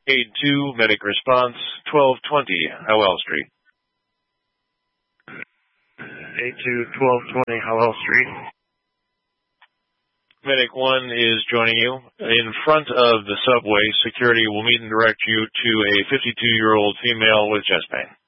Aid 2, medic response, 1220 Howell Street. Aid 2, 1220 Howell Street. Medic 1 is joining you. In front of the subway, security will meet and direct you to a 52-year-old female with chest pain.